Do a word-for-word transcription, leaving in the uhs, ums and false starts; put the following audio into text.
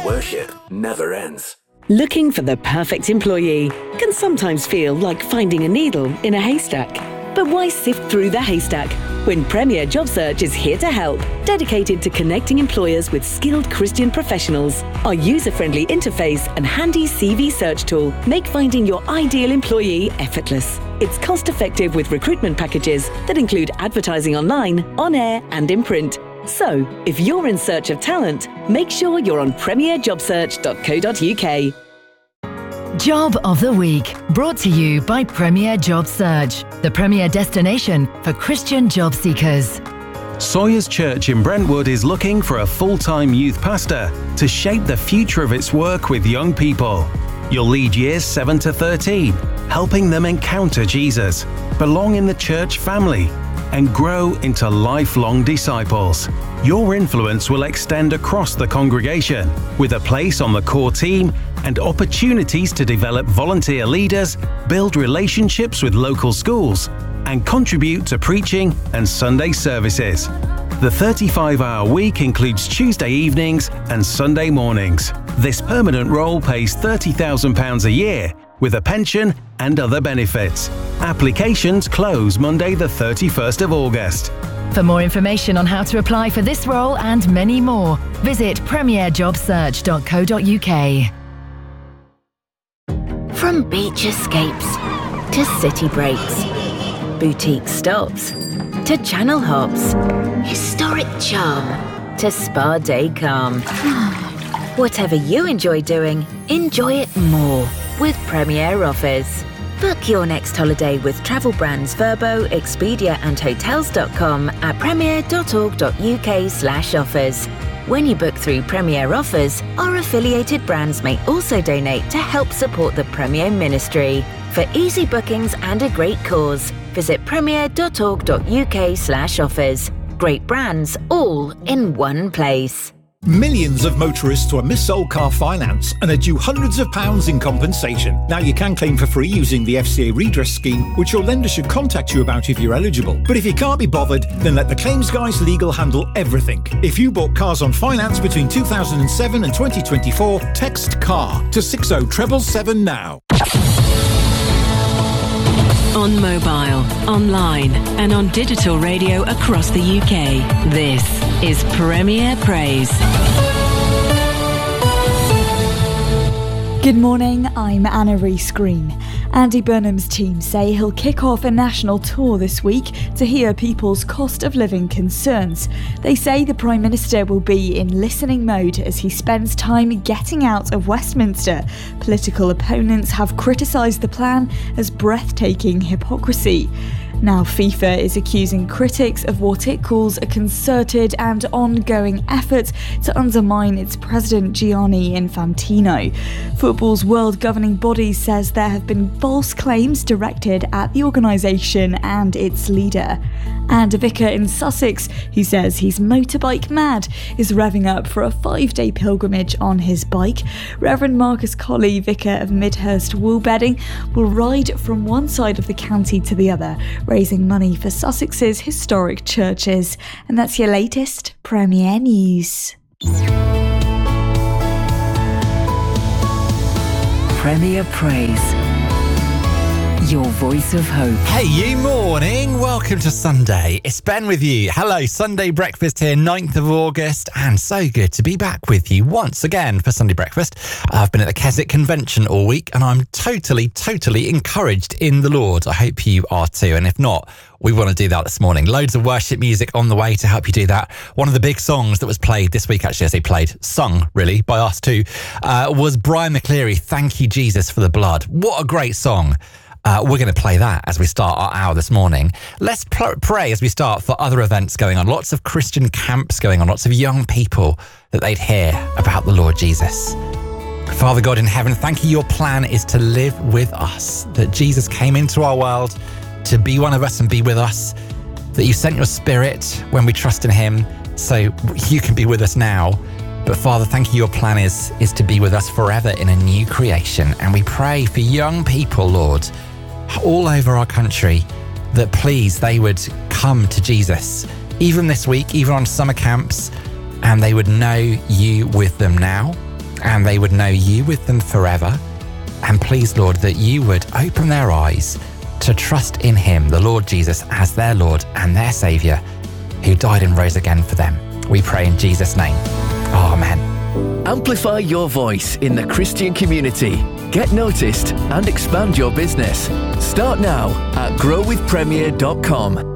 worship never ends. Looking for the perfect employee can sometimes feel like finding a needle in a haystack. But why sift through the haystack when Premier Job Search is here to help, dedicated to connecting employers with skilled Christian professionals? Our user-friendly interface and handy C V search tool make finding your ideal employee effortless. It's cost-effective with recruitment packages that include advertising online, on air and in print. So, if you're in search of talent, make sure you're on premier job search dot co dot uk. Job of the Week, brought to you by Premier Job Search, the premier destination for Christian job seekers. Sawyers Church in Brentwood is looking for a full-time youth pastor to shape the future of its work with young people. You'll lead years seven to thirteen, helping them encounter Jesus, belong in the church family, and grow into lifelong disciples. Your influence will extend across the congregation, with a place on the core team and opportunities to develop volunteer leaders, build relationships with local schools, and contribute to preaching and Sunday services. The thirty-five hour week includes Tuesday evenings and Sunday mornings. This permanent role pays thirty thousand pounds a year, with a pension and other benefits. Applications close Monday the thirty-first of August. For more information on how to apply for this role and many more, visit premier job search dot co dot uk. From beach escapes to city breaks, boutique stops to channel hops, historic charm to spa day calm. Whatever you enjoy doing, enjoy it more with Premier Offers. Book your next holiday with travel brands Verbo, Expedia and Hotels dot com at premier dot org dot uk slash offers. When you book through Premier Offers, our affiliated brands may also donate to help support the Premier Ministry. For easy bookings and a great cause, visit premier dot org dot uk slash offers. Great brands all in one place. Millions of motorists were mis-sold car finance and are due hundreds of pounds in compensation. Now you can claim for free using the F C A redress scheme, which your lender should contact you about if you're eligible. But if you can't be bothered, then let the Claims Guys Legal handle everything. If you bought cars on finance between two thousand seven and twenty twenty-four, text CAR to six oh seven seven now. On mobile, online and on digital radio across the U K, this is Premier Praise. Good morning, I'm Anna Rees-Green. Andy Burnham's team say he'll kick off a national tour this week to hear people's cost of living concerns. They say the Prime Minister will be in listening mode as he spends time getting out of Westminster. Political opponents have criticised the plan as breathtaking hypocrisy. Now FIFA is accusing critics of what it calls a concerted and ongoing effort to undermine its president Gianni Infantino. Football's world governing body says there have been false claims directed at the organisation and its leader. And a vicar in Sussex, who says he's motorbike mad, is revving up for a five-day pilgrimage on his bike. Reverend Marcus Colley, vicar of Midhurst Woolbedding, will ride from one side of the county to the other, raising money for Sussex's historic churches. And that's your latest Premier News. Premier Praise. Your voice of hope. Hey, you morning. Welcome to Sunday. It's Ben with you. Hello, Sunday breakfast here, ninth of August. And so good to be back with you once again for Sunday breakfast. I've been at the Keswick Convention all week and I'm totally, totally encouraged in the Lord. I hope you are too. And if not, we want to do that this morning. Loads of worship music on the way to help you do that. One of the big songs that was played this week, actually, I say played, sung really by us too, uh, was Brian McCleary, Thank You Jesus for the Blood. What a great song. Uh, we're going to play that as we start our hour this morning. Let's pl- pray as we start for other events going on. Lots of Christian camps going on. Lots of young people that they'd hear about the Lord Jesus. Father God in heaven, thank you. Your plan is to live with us. That Jesus came into our world to be one of us and be with us. That you sent your Spirit when we trust in him so you can be with us now. But Father, thank you. Your plan is, is to be with us forever in a new creation. And we pray for young people, Lord, all over our country, that please they would come to Jesus, even this week, even on summer camps, and they would know you with them now. and they would know you with them forever. And please, Lord, that you would open their eyes to trust in him, the Lord Jesus, as their Lord and their Saviour, who died and rose again for them. We pray in Jesus' name. Amen. Amplify your voice in the Christian community. Get noticed and expand your business. Start now at grow with premier dot com.